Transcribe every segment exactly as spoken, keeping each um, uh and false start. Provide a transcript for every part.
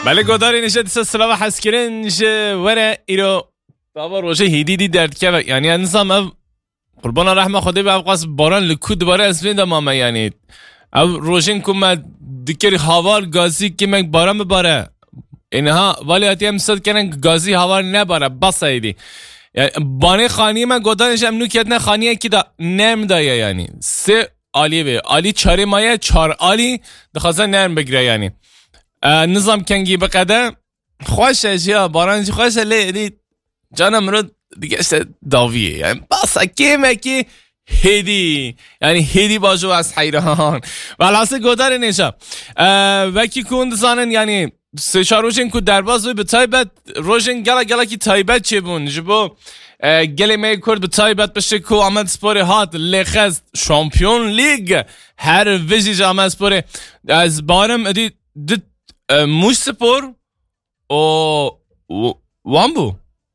بله گداری نشه دست سلام حس کردن نشه وره ایرو بابا روشه هیدیدی درد که یعنی انسان قربان رحمه خدا به افقاس باران لکود باره اسمین دا ماما یعنی او روشن کم دکری هوار گازی که من باران بباره اینها ولی آتی هم صد کنن گازی هوار نباره بس ایدی یعنی بانه خانی من گدانش هم نو کردن خانیه که دا نرم دایه یعنی سه آلی به آلی چاره مایه چار آلی دخواسته نرم بگیره یعنی نظام کنگی بقدر خوشه یا بارانجی خوشه لی جانم رو دیگه اشته داویه یعنی باسا کیمه که هیدی یعنی هیدی باجو از حیران و الاسه گداره نیشه وکی کند زانن یعنی سه چار روشن که درباز به تایبت روشن گلا گلا کی تایبت چه بون جبو گلی می کرد به تایبت بشه که آمد سپور هات لخست شامپیون لیگ هر ویژی جا آمد سپور از بارم ادی دت موش سپور و وان بو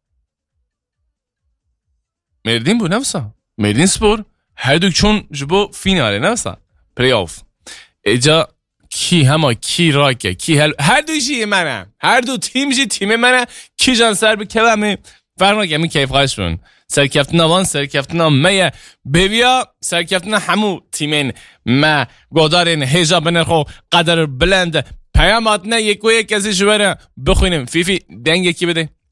مردین بو نفسا مردین سپور هر دو چون جبو فیناله نفسا پلی آف ایجا کی همه کی راکه کی هل هر دو جی منه هر دو تیم جی تیم منه کی جان سر به کلمه فرق نکنه کیف خواهش بون سرکفتن وان سرکفتن میه بویا سرکفتن همو تیمین ما گودارین هجا بنرخو قدر بلند پیامات نه یک و یک کسی شو بره بخوینیم فیفی دنگ کی بده